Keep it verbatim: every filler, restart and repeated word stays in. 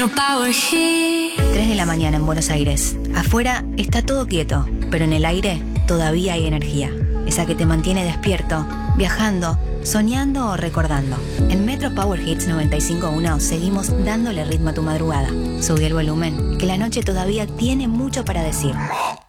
Metro Power Hit. tres de la mañana en Buenos Aires. Afuera está todo quieto, pero en el aire todavía hay energía. Esa que te mantiene despierto, viajando, soñando o recordando. En Metro Power Hits noventa y cinco punto uno seguimos dándole ritmo a tu madrugada. Subí el volumen, que la noche todavía tiene mucho para decir.